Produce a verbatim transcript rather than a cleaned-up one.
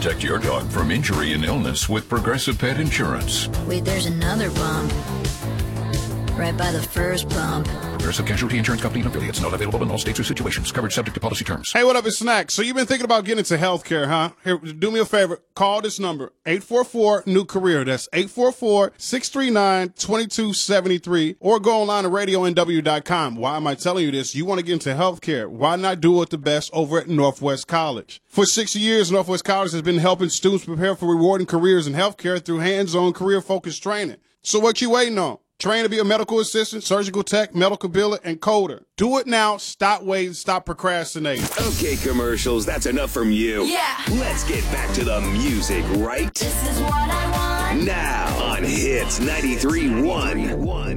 Protect your dog from injury and illness with Progressive Pet Insurance. Wait, there's another bump. Right by the first bump. Progressive Casualty Insurance Company and affiliates. Not available in all states or situations. Coverage subject to policy terms. Hey, what up? It's Snack. So you've been thinking about getting into healthcare, huh? Here, do me a favor. Call this number, eight four four, new career. That's eight four four, six three nine, two two seven three. Or go online to radio n w dot com. Why am I telling you this? You want to get into healthcare. Why not do it the best over at Northwest College? For six years, Northwest College has been helping students prepare for rewarding careers in healthcare through hands-on career-focused training. So what you waiting on? Train to be a medical assistant, surgical tech, medical biller, and coder. Do it now. Stop waiting. Stop procrastinating. Okay, commercials, that's enough from you. Yeah. Let's get back to the music, right? This is what I want. Now on Hits ninety-three point one.